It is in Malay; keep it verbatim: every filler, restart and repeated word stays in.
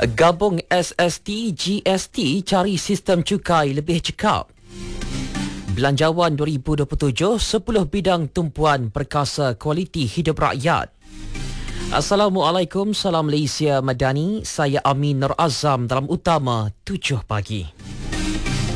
Gabung S S T G S T cari sistem cukai lebih cekap. Belanjawan dua ribu dua puluh tujuh, sepuluh bidang tumpuan perkasa kualiti hidup rakyat. Assalamualaikum, salam Malaysia Madani. Saya Amin Nur Azam dalam Utama tujuh pagi.